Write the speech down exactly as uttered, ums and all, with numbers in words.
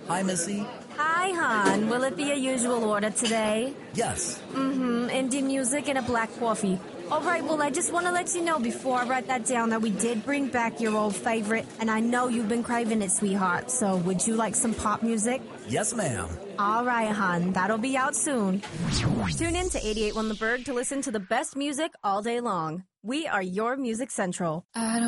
Hi, Missy. Hi, hon. Will it be a usual order today? Yes. Mm-hmm. Indie music and a black coffee. All right, well, I just want to let you know before I write that down that we did bring back your old favorite, and I know you've been craving it, sweetheart. So would you like some pop music? Yes, ma'am. All right, hon. That'll be out soon. Tune in to eighty-eight point one The Berg to listen to the best music all day long. We are your Music Central. I don't